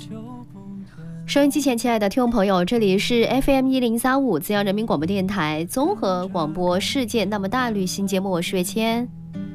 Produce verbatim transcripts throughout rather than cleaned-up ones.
收音机前亲爱的听众朋友，这里是 F M 一零三五资阳人民广播电台综合广播世界那么大旅行节目，我是月谦。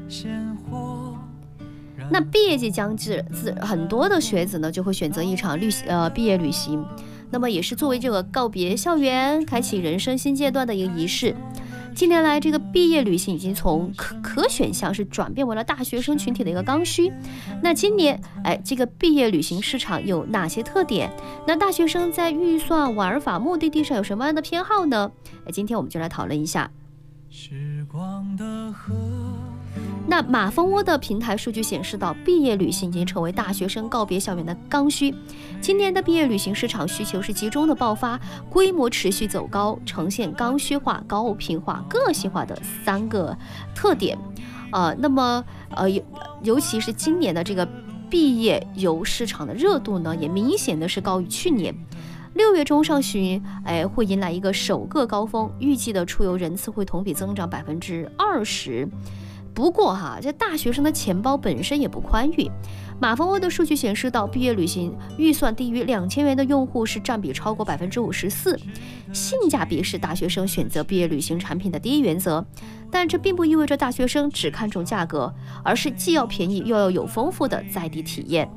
那毕业季将至，很多的学子呢就会选择一场旅呃毕业旅行，那么也是作为这个告别校园、开启人生新阶段的一个仪式。近年来，这个毕业旅行已经从可可选项是转变为了大学生群体的一个刚需。那今年，哎，这个毕业旅行市场有哪些特点？那大学生在预算、玩法、目的地上有什么样的偏好呢？哎，今天我们就来讨论一下。时光的河。那马蜂窝的平台数据显示到，毕业旅行已经成为大学生告别校园的刚需。今年的毕业旅行市场需求是集中的爆发，规模持续走高，呈现刚需化、高频化、个性化的三个特点。呃，那么呃，尤其是今年的这个毕业游市场的热度呢，也明显的是高于去年。六月中上旬，哎，会迎来一个首个高峰，预计的出游人次会同比增长百分之二十。不过哈，这大学生的钱包本身也不宽裕。马蜂窝的数据显示到，毕业旅行预算低于两千元的用户是占比超过百分之五十四，性价比是大学生选择毕业旅行产品的第一原则。但这并不意味着大学生只看重价格，而是既要便宜又要有丰富的在地体验。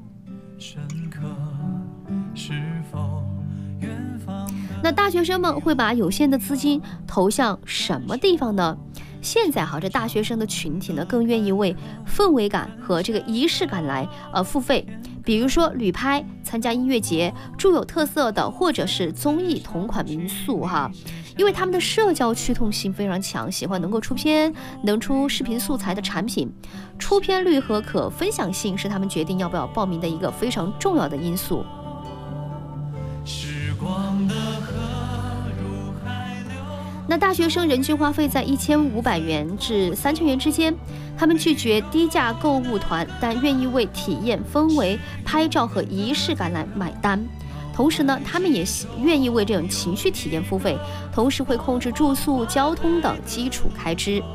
那大学生们会把有限的资金投向什么地方呢？现在哈，这大学生的群体呢，更愿意为氛围感和这个仪式感来呃付费，比如说旅拍、参加音乐节、住有特色的或者是综艺同款民宿哈，因为他们的社交驱动性非常强，喜欢能够出片、能出视频素材的产品，出片率和可分享性是他们决定要不要报名的一个非常重要的因素。时光的那大学生人均花费在一千五百元至三千元之间，他们拒绝低价购物团，但愿意为体验氛围、拍照和仪式感来买单。同时呢，他们也愿意为这种情绪体验付费，同时会控制住宿、交通等基础开支。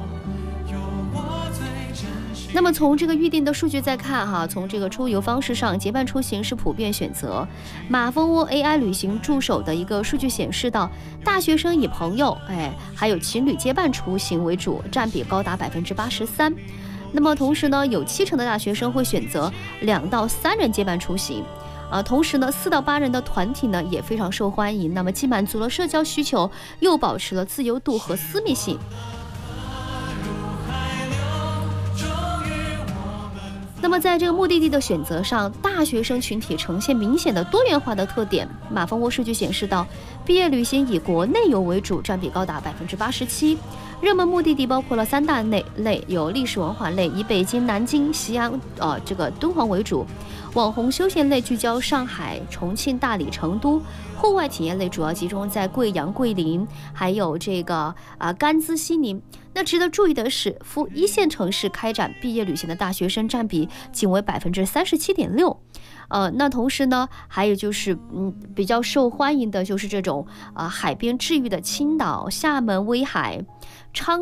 那么从这个预定的数据再看哈，从这个出游方式上，结伴出行是普遍选择。马蜂窝 A I 旅行助手的一个数据显示到，大学生以朋友哎还有情侣结伴出行为主，占比高达百分之八十三。那么同时呢，有七成的大学生会选择两到三人结伴出行。啊，同时呢，四到八人的团体呢也非常受欢迎。那么既满足了社交需求，又保持了自由度和私密性。那么在这个目的地的选择上，大学生群体呈现明显的多元化的特点。马蜂窝数据显示到，毕业旅行以国内游为主，占比高达百分之八十七。热门目的地包括了三大类类，有历史文化类，以北京、南京、西安、呃这个敦煌为主；网红休闲类聚焦上海、重庆、大理、成都；户外体验类主要集中在贵阳、桂林，还有这个啊、呃、甘孜、西宁。那值得注意的是，赴一线城市开展毕业旅行的大学生占比仅为百分之三十七点六。呃，那同时呢，还有就是，嗯，比较受欢迎的就是这种啊、呃、海边治愈的青岛、厦门、威海、昌。